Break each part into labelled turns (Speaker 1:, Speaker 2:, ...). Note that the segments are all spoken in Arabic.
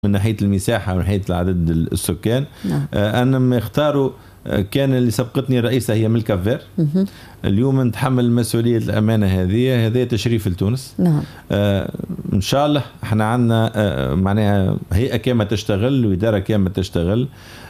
Speaker 1: من ناحية المساحة ومن ناحية عدد السكان.
Speaker 2: نعم.
Speaker 1: أنا اختاروا كان اللي سبقتني الرئيسة هي من كافير. اليوم نتحمل مسؤولية الأمانة هذه تشريف لتونس.
Speaker 2: نعم.
Speaker 1: إن شاء الله احنا عندنا معناها هيئة كاملة تشتغل وإدارة كاملة تشتغل،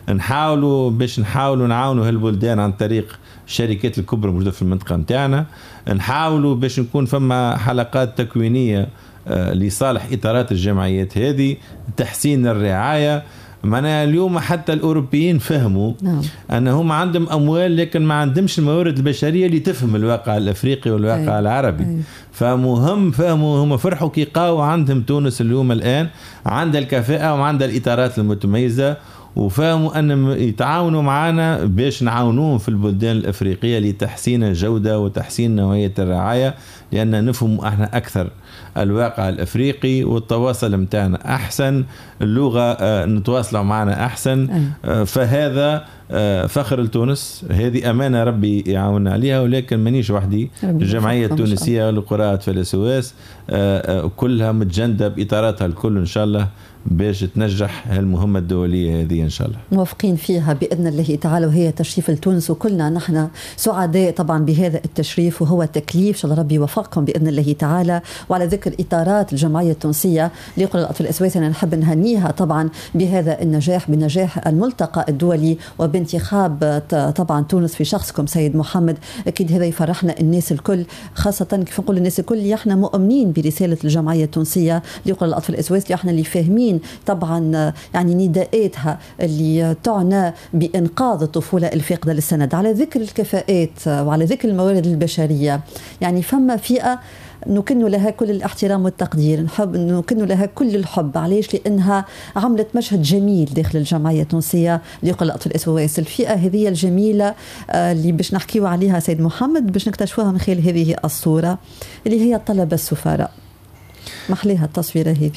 Speaker 1: نحاولوا نعاونوا هالبلدان عن طريق الشركات الكبرى الموجودة في المنطقة متاعنا، نحاولوا باش نكون فما حلقات تكوينية لصالح إطارات الجمعيات هذه، تحسين الرعاية. معناها اليوم حتى الأوروبيين فهموا أنهم عندهم أموال لكن ما عندهمش الموارد البشرية اللي تفهم الواقع الأفريقي والواقع العربي. فمهم فهموا، هم فرحوا كي قاوا عندهم تونس اليوم الآن عندها الكفاءة وعندها الإطارات المتميزة، وفهموا أن يتعاونوا معنا باش نعاونوهم في البلدان الأفريقية لتحسين الجودة وتحسين نوعية الرعاية، لأن نفهم احنا أكثر الواقع الأفريقي والتواصل متاعنا أحسن، اللغة نتواصلوا معنا أحسن. فهذا فخر لتونس، هذه أمانة ربي يعاوننا عليها، ولكن مانيش وحدي، الجمعية التونسية لقراءة فلسواس كلها متجندة بإطاراتها الكل إن شاء الله باش تنجح هالمهمة الدولية هذه إن شاء الله.
Speaker 2: موافقين فيها بإذن الله تعالى، وهي تشريف لتونس، وكلنا نحن سعداء طبعا بهذا التشريف، وهو تكليف شاء الله ربي يوفقكم بإذن الله تعالى. وعلى ذكر إطارات الجمعية التونسية لقراءة الأطفال الأسواس، أنا نحب نهنيها طبعا بهذا النجاح، بنجاح الملتقى الدولي وبانتخاب طبعا تونس في شخصكم سيد محمد. أكيد هذا يفرحنا الناس الكل، خاصة كيف نقول الناس الكل اللي احنا مؤمنين برسالة الجمعية التونسية لقراءة الأطفال الأسواس، اللي احنا اللي فاهمين طبعا يعني نداءاتها اللي تعنى بإنقاذ الطفولة الفاقدة للسند. على ذكر الكفاءات وعلى ذكر الموارد البشرية، يعني فما فئة نكن لها كل الاحترام والتقدير، نكن لها كل الحب. علاش؟ لأنها عملت مشهد جميل داخل الجمعية التونسية لقراءة الأطفال الأسواس. الفئة هذه الجميلة اللي باش نحكيو عليها سيد محمد، باش نكتشفوها من خلال هذه الصورة اللي هي الطلبة السفراء. محليها التصويرة هذه.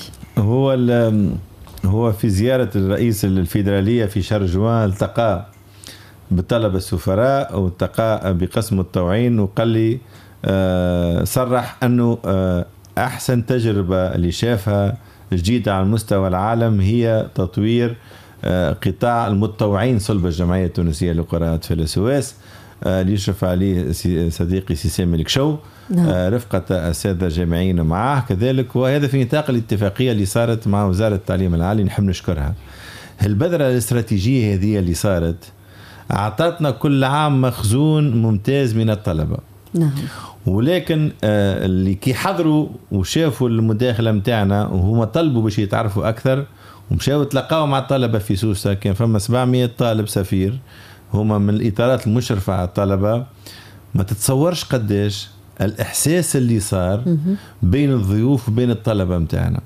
Speaker 1: هو في زيارة الرئيس الفيدرالية في شهر جوان التقى بالطلبة السفراء والتقى بقسم التوعين، وقال لي صرح أنه أحسن تجربة اللي شافها جديدة على مستوى العالم هي تطوير قطاع المتطوعين صلب الجمعية التونسية لقراءة فلسواس، اللي يشرف عليه صديقي سامي الكشو رفقة السادة الجامعيين معاه كذلك. وهذا في نطاق الاتفاقية اللي صارت مع وزارة التعليم العالي، نحب نشكرها. البذرة الاستراتيجية هذه اللي صارت أعطتنا كل عام مخزون ممتاز من الطلبة.
Speaker 2: نعم.
Speaker 1: ولكن اللي كي حضروا وشافوا المداخلة متاعنا وهم طلبوا باش يتعرفوا أكثر، ومشاو تلقاوا مع الطلبة في سوسة، كان فما 700 طالب سفير هما من الإطارات المشرفة على الطلبة. ما تتصورش قداش الإحساس اللي صار بين الضيوف وبين الطلبة متاعنا.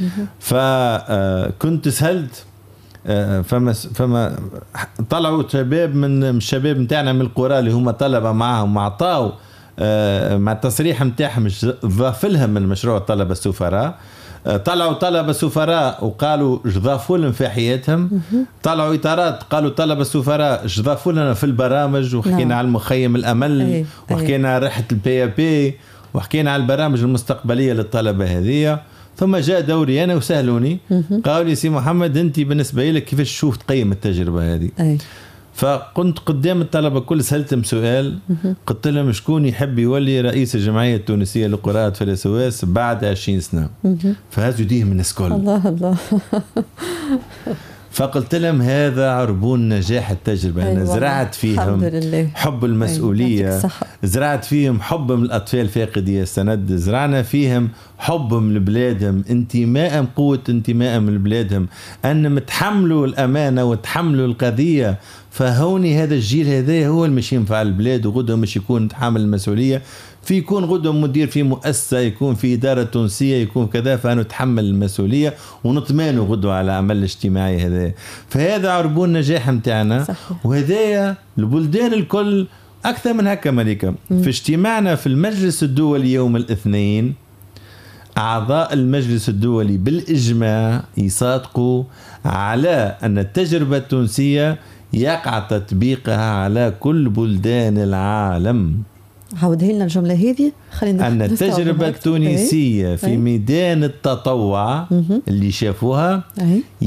Speaker 1: فكنت سهلت فما طلعوا شباب من الشباب متاعنا من القرى اللي هما طلبة معهم، وعطاوا مع التصريح متاعهم ضاف لهم من مشروع الطلبة السفراء. طلعوا طلبة سفراء وقالوا جضافوا لهم في حياتهم، طلعوا إطارات قالوا طلبة سفراء جضافوا لنا في البرامج، وحكينا على المخيم الأمل، وحكينا على رحلة الPAP، وحكينا على البرامج المستقبلية للطلبة هذه. ثم جاء دوري أنا وسألوني قالوا لي سي محمد أنت بالنسبة لك كيفاش تشوف تقيم التجربة هذه؟ فكنت قدام الطلبة كل سألتهم سؤال، قلت لهم شكون يحب يولي رئيس الجمعية التونسية لقراءة فلسواس بعد 20 سنة؟ فهزوا يديهم من الكل.
Speaker 2: الله الله.
Speaker 1: فقلت لهم هذا عربون نجاح التجربة. أنا زرعت فيهم حب المسؤولية، زرعت فيهم حب من الأطفال فاقدي السند، زرعنا فيهم حبهم لبلادهم، انتماء قوة انتماءهم لبلادهم، أن متحملوا الأمانة وتحملوا القضية. فهوني هذا الجيل هذا هو اللي مش ينفع البلاد، وغدوة مش يكون متحمل المسؤولية، في يكون غدوة مدير في مؤسسة، يكون في إدارة تونسية، يكون كذا، فنتحمل المسؤولية ونطمئن غدوة على عمل الاجتماعي هذا. فهذا عربون نجاح متاعنا، وهذايا البلدان الكل أكثر من هكا ملكة. في اجتماعنا في المجلس الدولي يوم الاثنين، أعضاء المجلس الدولي بالإجماع يصادقوا على أن التجربة التونسية يقع تطبيقها على كل بلدان العالم.
Speaker 2: عاودها لنا الجملة هذه. خلينا
Speaker 1: أن التجربة التونسية في ميدان التطوع اللي شافوها